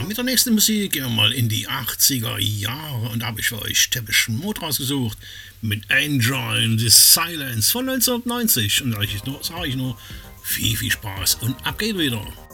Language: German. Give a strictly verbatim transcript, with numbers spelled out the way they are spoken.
mit der nächsten Musik gehen wir mal in die achtziger Jahre und da habe ich für euch Depeche Mode rausgesucht mit Enjoy the Silence von neunzehnhundertneunzig und da sage ich nur viel, viel Spaß und ab geht wieder.